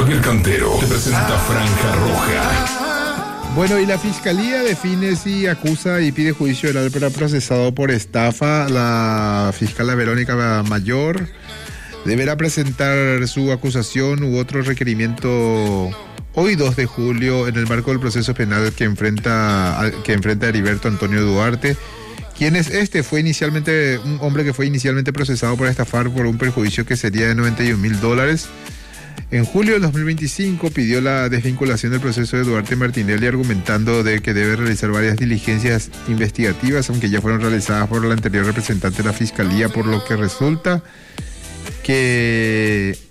Javier Cantero te presenta Franja Roja. Bueno, y la Fiscalía define si acusa y pide juicio oral para procesado por estafa. La fiscal Verónica Mayor deberá presentar su acusación u otro requerimiento hoy 2 de julio en el marco del proceso penal que enfrenta a Heriberto Antonio Duarte, quien es fue inicialmente un hombre que fue inicialmente procesado por estafar por un perjuicio que sería de $91,000. En julio del 2025 pidió la desvinculación del proceso de Duarte Martinelli, argumentando de que debe realizar varias diligencias investigativas, aunque ya fueron realizadas por la anterior representante de la Fiscalía, por lo que resulta que